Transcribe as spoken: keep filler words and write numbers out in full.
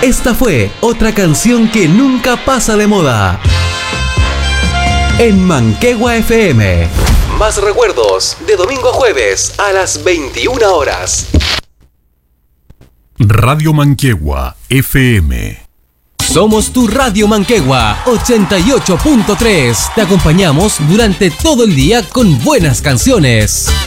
Esta fue otra canción que nunca pasa de moda. En Manquehua F M. Más recuerdos de domingo a jueves a las veintiuna horas. Radio Manquehua F M. Somos tu Radio Manquehua ochenta y ocho punto tres. Te acompañamos durante todo el día con buenas canciones.